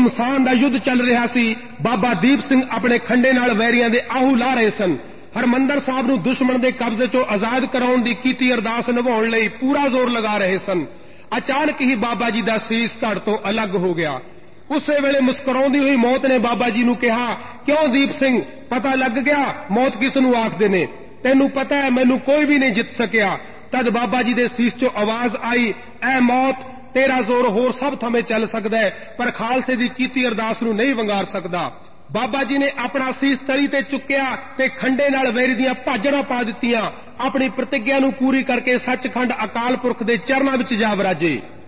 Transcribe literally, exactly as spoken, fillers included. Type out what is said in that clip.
घमसान का युद्ध चल रहा सी। बाबा दीप सिंह अपने खंडे नाल वैरियां दे आहू ला रहे सन। हरमंदर साहब नूं दुश्मन के कब्जे चों आजाद कराउण दी कीती अरदास निभाउण लई पूरा जोर लगा रहे सन। अचानक ही बाबा जी का सीस धड़ तो अलग हो गया। उसे वेले मुस्कुराउंदी हुई मौत ने बाबा जी नूं कहा, क्यों दीप सिंह, पता लग गया मौत किस नूं आखदे ने? तैनूं पता है मैनूं कोई भी नहीं जित सकिया। तद बाबा जी दे सीस चों आवाज आई, ऐ मौत, तेरा जोर होर सब थमें चल सकदा है, पर खालसे दी कीती अरदास नूं नहीं वंगार सकदा। बाबा जी ने अपना सीस तली ते चुक्या ते खंडे नाल वैरी दियां भाजड़ां पा दित्तियां। अपनी प्रतिज्ञा नूं पूरी करके सचखंड अकाल पुरख दे चरनां विच जा वराजे।